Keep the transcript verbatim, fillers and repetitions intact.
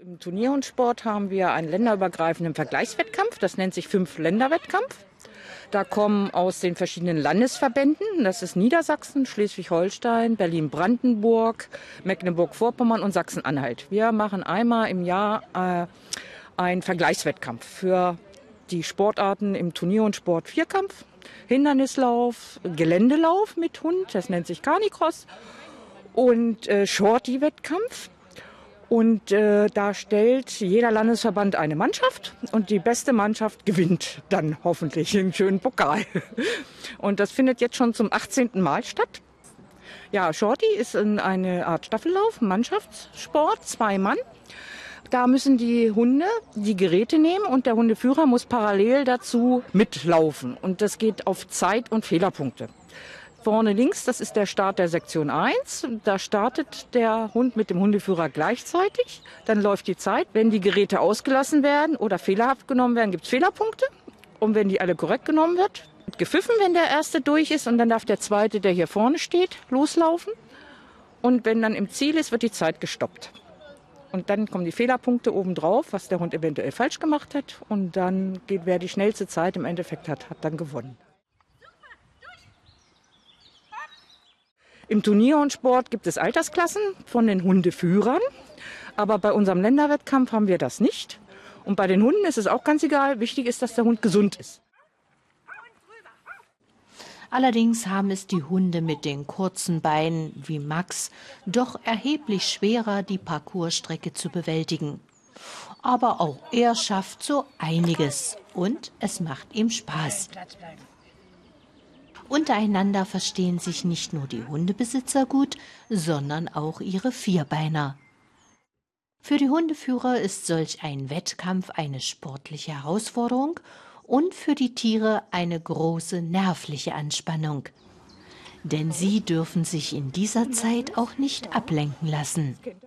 Im Turnierhundsport haben wir einen länderübergreifenden Vergleichswettkampf, das nennt sich Fünf-Länder-Wettkampf. Da kommen aus den verschiedenen Landesverbänden, das ist Niedersachsen, Schleswig-Holstein, Berlin-Brandenburg, Mecklenburg-Vorpommern und Sachsen-Anhalt. Wir machen einmal im Jahr äh, einen Vergleichswettkampf für die Sportarten im Turnierhundsport Vierkampf, Hindernislauf, Geländelauf mit Hund, das nennt sich Canicross, und äh, Shorty-Wettkampf. Und äh, da stellt jeder Landesverband eine Mannschaft und die beste Mannschaft gewinnt dann hoffentlich einen schönen Pokal. Und das findet jetzt schon zum achtzehnten Mal statt. Ja, Shorty ist eine Art Staffellauf, Mannschaftssport, zwei Mann. Da müssen die Hunde die Geräte nehmen und der Hundeführer muss parallel dazu mitlaufen. Und das geht auf Zeit und Fehlerpunkte. Vorne links, das ist der Start der Sektion eins. Da startet der Hund mit dem Hundeführer gleichzeitig. Dann läuft die Zeit. Wenn die Geräte ausgelassen werden oder fehlerhaft genommen werden, gibt es Fehlerpunkte. Und wenn die alle korrekt genommen wird, wird gepfiffen, wenn der erste durch ist. Und dann darf der zweite, der hier vorne steht, loslaufen. Und wenn dann im Ziel ist, wird die Zeit gestoppt. Und dann kommen die Fehlerpunkte obendrauf, was der Hund eventuell falsch gemacht hat. Und dann geht, wer die schnellste Zeit im Endeffekt hat, hat dann gewonnen. Im Turnierhundsport gibt es Altersklassen von den Hundeführern, aber bei unserem Länderwettkampf haben wir das nicht. Und bei den Hunden ist es auch ganz egal, wichtig ist, dass der Hund gesund ist. Allerdings haben es die Hunde mit den kurzen Beinen wie Max doch erheblich schwerer, die Parcoursstrecke zu bewältigen. Aber auch er schafft so einiges und es macht ihm Spaß. Untereinander verstehen sich nicht nur die Hundebesitzer gut, sondern auch ihre Vierbeiner. Für die Hundeführer ist solch ein Wettkampf eine sportliche Herausforderung und für die Tiere eine große nervliche Anspannung. Denn sie dürfen sich in dieser Zeit auch nicht ablenken lassen.